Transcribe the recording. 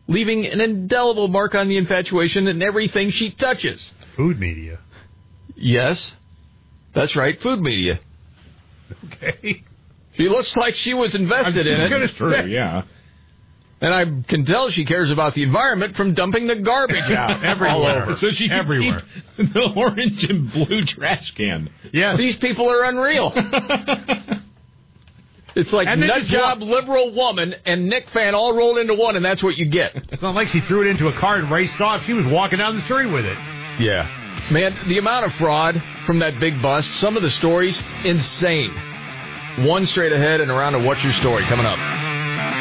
leaving an indelible mark on the infatuation in everything she touches. Food media. Yes, that's right, food media. Okay. She looks like she was invested in it. It's true, yeah. And I can tell she cares about the environment from dumping the garbage out everywhere. all over. So she can everywhere. keep the orange and blue trash can. Yes. These people are unreal. It's like nut job, liberal woman, and Nick fan all rolled into one, and that's what you get. It's not like she threw it into a car and raced off. She was walking down the street with it. Yeah. Man, the amount of fraud from that big bust, some of the stories, insane. One straight ahead and around to What's Your Story coming up.